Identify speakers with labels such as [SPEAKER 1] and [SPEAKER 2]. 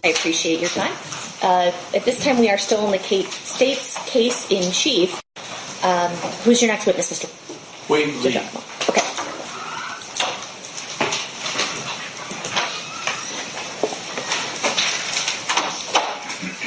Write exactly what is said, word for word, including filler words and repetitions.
[SPEAKER 1] I appreciate your time. Uh, at this time, we are still in the state's case in chief. Um, who's your next witness, Mister
[SPEAKER 2] Wade Lee.
[SPEAKER 1] Okay.